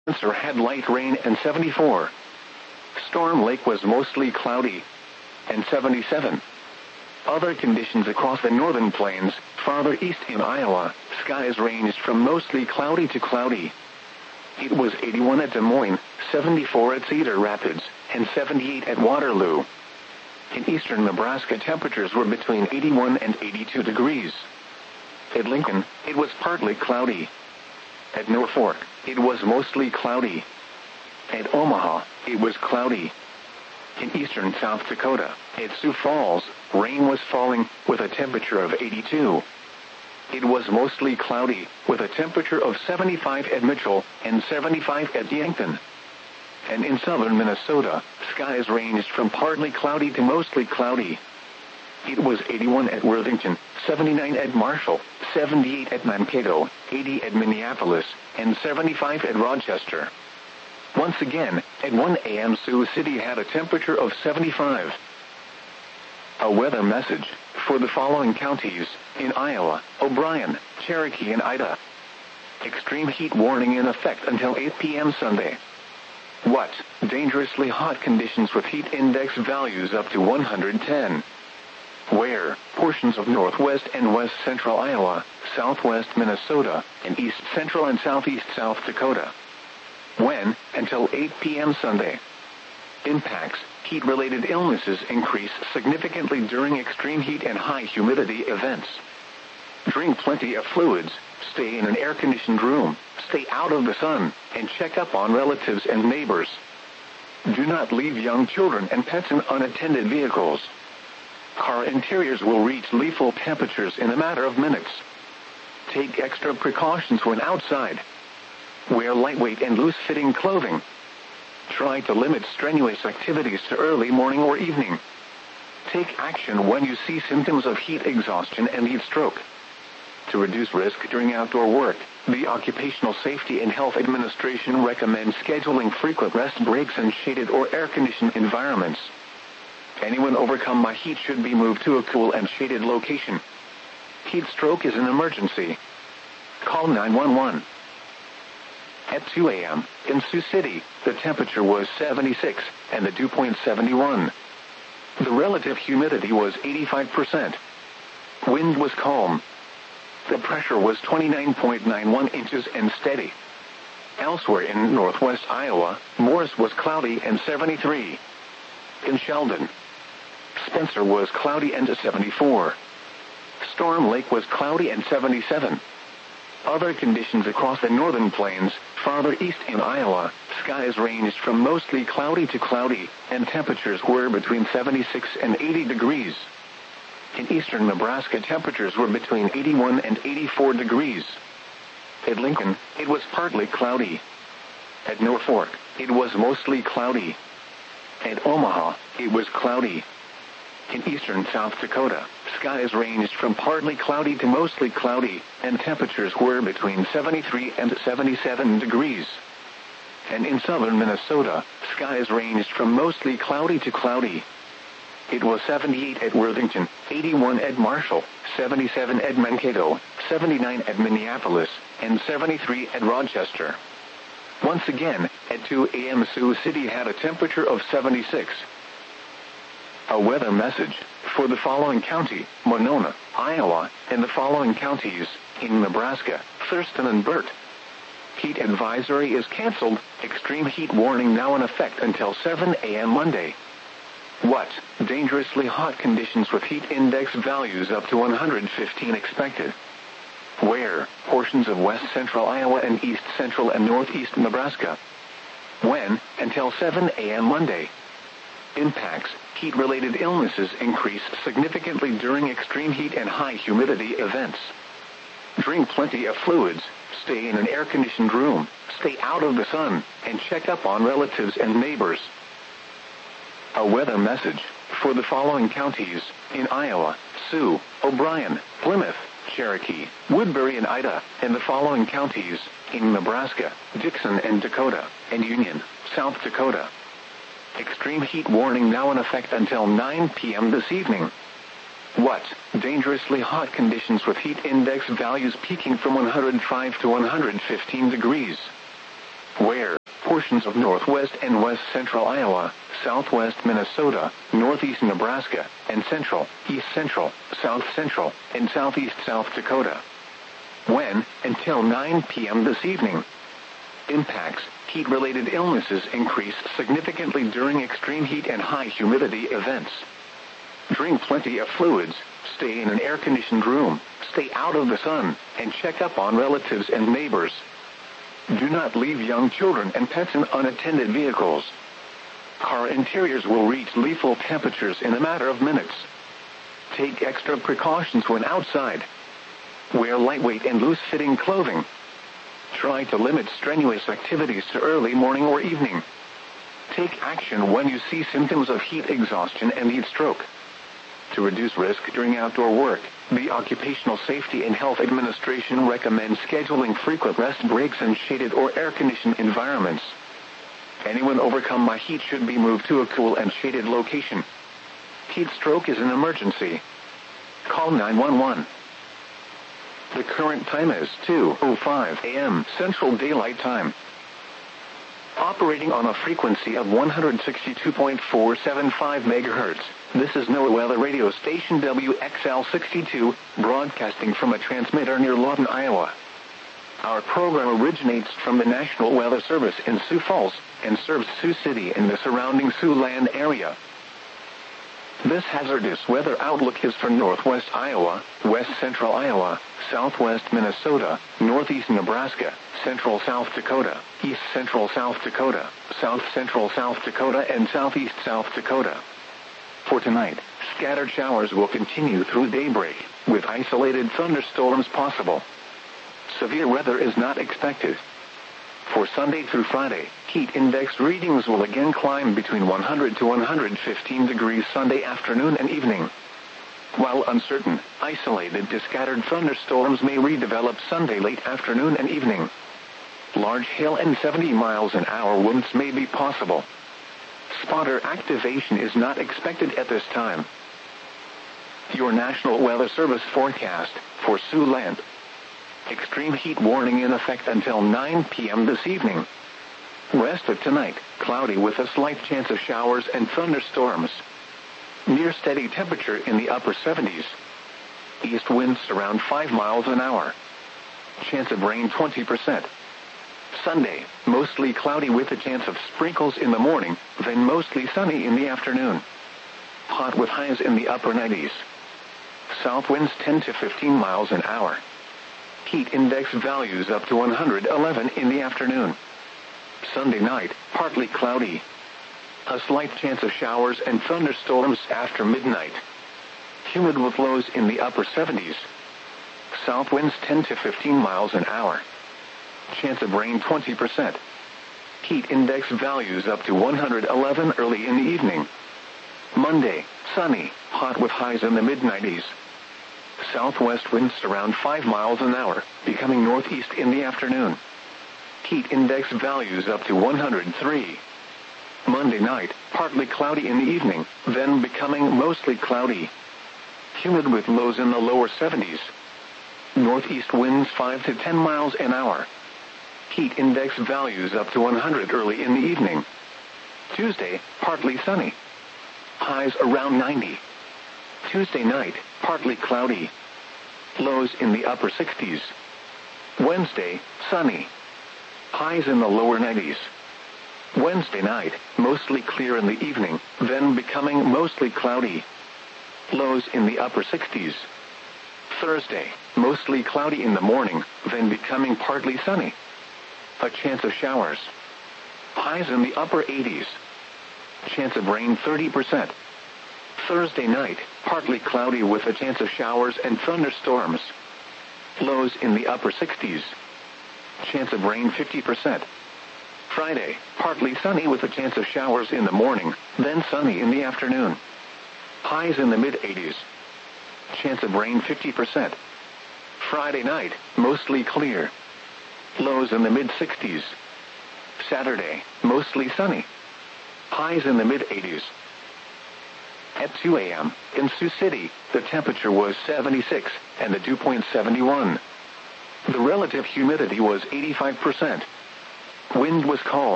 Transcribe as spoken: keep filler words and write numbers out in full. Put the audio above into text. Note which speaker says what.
Speaker 1: Spencer had light rain and seventy-four. Storm Lake was mostly cloudy and seventy-seven. Other conditions across the northern plains, farther east in Iowa, skies ranged from mostly cloudy to cloudy. It was eighty-one at Des Moines, seventy-four at Cedar Rapids, and seventy-eight at Waterloo. In eastern Nebraska, temperatures were between eighty-one and eighty-two degrees. At Lincoln, it was partly cloudy. At Norfolk, it was mostly cloudy. At Omaha, it was cloudy. In eastern South Dakota, at Sioux Falls, rain was falling, with a temperature of eighty-two. It was mostly cloudy, with a temperature of seventy-five at Mitchell and seventy-five at Yankton. And in southern Minnesota, skies ranged from partly cloudy to mostly cloudy. It was eighty-one at Worthington, seventy-nine at Marshall, seventy-eight at Mankato, eighty at Minneapolis, and seventy-five at Rochester. Once again, at one A M Sioux City had a temperature of seventy-five. A weather message for the following counties in Iowa: O'Brien, Cherokee, and Ida. Extreme heat warning in effect until eight p m Sunday. What? Dangerously hot conditions with heat index values up to one hundred ten. Where? Portions of northwest and west central Iowa, southwest Minnesota, and east central and southeast South Dakota. When? Until eight p m Sunday. Impacts: heat-related illnesses increase significantly during extreme heat and high humidity events. Drink plenty of fluids, stay in an air-conditioned room, stay out of the sun, and check up on relatives and neighbors. Do not leave young children and pets in unattended vehicles. Car interiors will reach lethal temperatures in a matter of minutes. Take extra precautions when outside. Wear lightweight and loose-fitting clothing. Try to limit strenuous activities to early morning or evening. Take action when you see symptoms of heat exhaustion and heat stroke. To reduce risk during outdoor work, the Occupational Safety and Health Administration recommends scheduling frequent rest breaks in shaded or air-conditioned environments. Anyone overcome by heat should be moved to a cool and shaded location. Heat stroke is an emergency. Call nine one one. At two a m in Sioux City, the temperature was seventy-six, and the dew point seventy-one. The relative humidity was eighty-five percent. Wind was calm. The pressure was twenty-nine point nine one inches and steady. Elsewhere in northwest Iowa, Morris was cloudy and seventy-three. In Sheldon, Spencer was cloudy and seventy-four. Storm Lake was cloudy and seventy-seven. Other conditions across the northern plains, farther east in Iowa, skies ranged from mostly cloudy to cloudy, and temperatures were between seventy-six and eighty degrees. In eastern Nebraska, temperatures were between eighty-one and eighty-four degrees. At Lincoln, it was partly cloudy. At Norfolk, it was mostly cloudy. At Omaha, it was cloudy. In eastern South Dakota, skies ranged from partly cloudy to mostly cloudy, and temperatures were between seventy-three and seventy-seven degrees. And in southern Minnesota, skies ranged from mostly cloudy to cloudy. It was seventy-eight at Worthington, eighty-one at Marshall, seventy-seven at Mankato, seventy-nine at Minneapolis, and seventy-three at Rochester. Once again, at two a m Sioux City had a temperature of seventy-six. A weather message for the following county: Monona, Iowa, and the following counties in Nebraska: Thurston and Burt. Heat advisory is canceled. Extreme heat warning now in effect until seven a m Monday. What? Dangerously hot conditions with heat index values up to one hundred fifteen expected. Where? Portions of west central Iowa and east central and northeast Nebraska. When? Until seven a m Monday. Impacts: heat-related illnesses increase significantly during extreme heat and high humidity events. Drink plenty of fluids, stay in an air-conditioned room, stay out of the sun, and check up on relatives and neighbors. A weather message for the following counties in Iowa: Sioux, O'Brien, Plymouth, Cherokee, Woodbury, and Ida, and the following counties in Nebraska: Dixon and Dakota, and Union, South Dakota. Extreme heat warning now in effect until nine p m this evening. What? Dangerously hot conditions with heat index values peaking from one hundred five to one hundred fifteen degrees. where portions of northwest and west central Iowa, southwest Minnesota, northeast Nebraska, and central, east central, south central, and southeast South Dakota. When, until nine p m this evening. Impacts, heat-related illnesses increase significantly during extreme heat and high humidity events. Drink plenty of fluids, stay in an air-conditioned room, stay out of the sun, and check up on relatives and neighbors. Do not leave young children and pets in unattended vehicles. Car interiors will reach lethal temperatures in a matter of minutes. Take extra precautions when outside. Wear lightweight and loose-fitting clothing. Try to limit strenuous activities to early morning or evening. Take action when you see symptoms of heat exhaustion and heat stroke. To reduce risk during outdoor work, the Occupational Safety and Health Administration recommends scheduling frequent rest breaks in shaded or air-conditioned environments. Anyone overcome by heat should be moved to a cool and shaded location. Heat stroke is an emergency. Call nine one one. The current time is two oh five a m Central Daylight Time. Operating on a frequency of one hundred sixty-two point four seven five megahertz, this is NOAA Weather Radio Station W X L sixty-two, broadcasting from a transmitter near Lawton, Iowa. Our program originates from the National Weather Service in Sioux Falls, and serves Sioux City and the surrounding Siouxland area. This hazardous weather outlook is for northwest Iowa, west central Iowa, southwest Minnesota, northeast Nebraska, central South Dakota, east central South Dakota, south central South Dakota, and southeast South Dakota. For tonight, scattered showers will continue through daybreak, with isolated thunderstorms possible. Severe weather is not expected. For Sunday through Friday, heat index readings will again climb between one hundred to one hundred fifteen degrees Sunday afternoon and evening. While uncertain, isolated to scattered thunderstorms may redevelop Sunday late afternoon and evening. Large hail and seventy miles an hour winds may be possible. Spotter activation is not expected at this time. Your National Weather Service forecast for Siouxland. Extreme heat warning in effect until nine p m this evening. Rest of tonight, cloudy with a slight chance of showers and thunderstorms. Near steady temperature in the upper seventies. East winds around five miles an hour. Chance of rain twenty percent. Sunday, mostly cloudy with a chance of sprinkles in the morning, then mostly sunny in the afternoon. Hot with highs in the upper nineties. South winds ten to fifteen miles an hour. Heat index values up to one hundred eleven in the afternoon. Sunday night, partly cloudy. A slight chance of showers and thunderstorms after midnight. Humid with lows in the upper seventies. South winds ten to fifteen miles an hour. Chance of rain twenty percent. Heat index values up to one hundred eleven early in the evening. Monday, sunny, hot with highs in the mid nineties. Southwest winds around five miles an hour, becoming northeast in the afternoon. Heat index values up to one hundred three. Monday night, partly cloudy in the evening, then becoming mostly cloudy. Humid with lows in the lower seventies. Northeast winds five to ten miles an hour. Heat index values up to one hundred early in the evening. Tuesday, partly sunny. Highs around ninety. Tuesday night, partly cloudy. Lows in the upper sixties. Wednesday, sunny. Highs in the lower nineties. Wednesday night, mostly clear in the evening, then becoming mostly cloudy. Lows in the upper sixties. Thursday, mostly cloudy in the morning, then becoming partly sunny. A chance of showers. Highs in the upper eighties. Chance of rain thirty percent. Thursday night, partly cloudy with a chance of showers and thunderstorms. Lows in the upper sixties. Chance of rain fifty percent. Friday, partly sunny with a chance of showers in the morning, then sunny in the afternoon. Highs in the mid eighties. Chance of rain fifty percent. Friday night, mostly clear. Lows in the mid sixties. Saturday, mostly sunny. Highs in the mid eighties. At two a m in Sioux City, the temperature was seventy-six, and the dew point seventy-one. The relative humidity was eighty-five percent. Wind was calm.